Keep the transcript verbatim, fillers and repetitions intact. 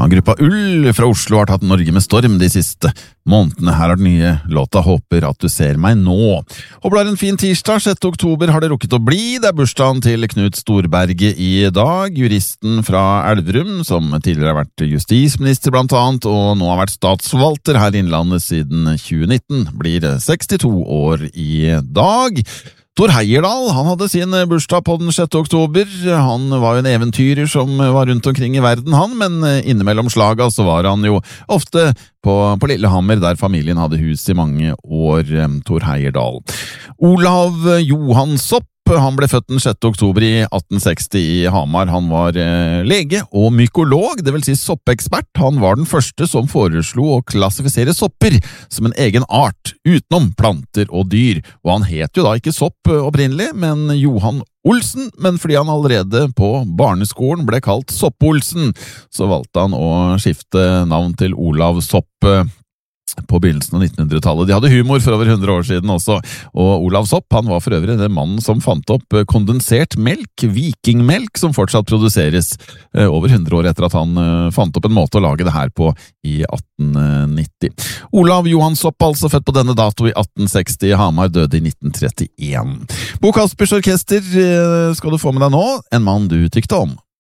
Ja, gruppa Ull fra Oslo har tatt Norge med storm de siste månedene. Her er den nye låta «Håper at du ser meg nå». Håper det er en fin tirsdag, sjette oktober har det rukket å bli. Det er bursdagen til Knut Storberget i dag, juristen fra Elverum, som tidligere har vært justisminister blant annet, og nå har vært statsforvalter her i Innlandet siden tjue nitten. Blir sekstito år i dag. Thor Heyerdahl, han hadde sin bursdag på den sjette oktober. Han var jo en eventyrer som var rundt omkring i verden, han, men innimellom slaga så var han jo ofte på, på Lillehammer, der familien hadde hus i mange år. Thor Heyerdahl. Olav Johan Sopp, han ble født den sjette oktober i atten seksti i Hamar. Han var eh, lege og mykolog, det vil si soppekspert. Han var den første som foreslo å klassifisere sopper som en egen art, utenom planter og dyr. Og han het jo da ikke Sopp opprinnelig, men Johan Olsen, men fordi han allerede på barneskolen ble kalt Sopp-Olsen, så valgte han å skifte navn til Olav Sopp på begynnelsen av nittenhundretallet. De hadde humor for over hundre år siden også, og Olav Sopp, han var for øvrig den mannen som fant opp kondensert melk, vikingmelk, som fortsatt produseres over hundre år etter at han fant opp en måte å lage det her på i atten nitti. Olav Johan Sopp, altså født på denne dato i atten seksti i Hamar, døde i nitten trettien. Bo Kaspers Orkester skal du få med deg nå, En mann du tykte om.